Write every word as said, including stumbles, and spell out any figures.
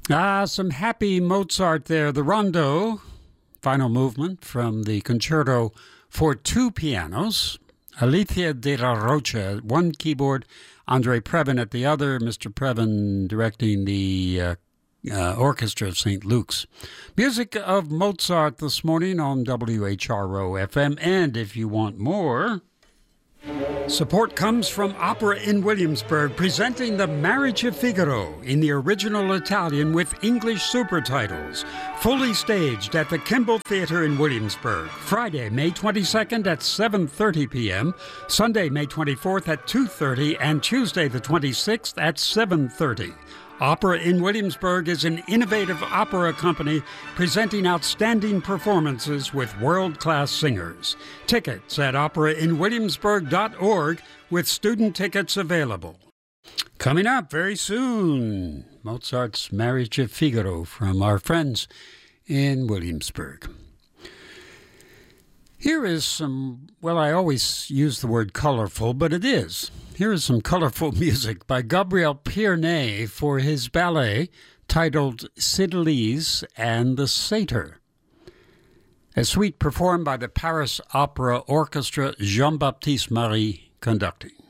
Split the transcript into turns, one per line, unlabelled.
Ah, some happy Mozart there. The Rondo, final movement from the concerto for two pianos. Alicia de la Rocha at one keyboard, Andre Previn at the other, Mister Previn directing the uh, uh, Orchestra of Saint Luke's. Music of Mozart this morning on W H R O F M. And if you want more, support comes from Opera in Williamsburg, presenting The Marriage of Figaro in the original Italian with English super titles. Fully staged at the Kimball Theatre in Williamsburg. Friday, May twenty-second at seven thirty p.m., Sunday, May twenty-fourth at two thirty, and Tuesday the twenty-sixth at seven thirty. Opera in Williamsburg is an innovative opera company presenting outstanding performances with world-class singers. Tickets at opera in williamsburg dot org with student tickets available. Coming up very soon, Mozart's Marriage of Figaro from our friends in Williamsburg. Here is some, well, I always use the word colorful, but it is. Here is some colorful music by Gabriel Pierney for his ballet titled Cydalise and the Satyr. A suite performed by the Paris Opera Orchestra, Jean-Baptiste Marie conducting.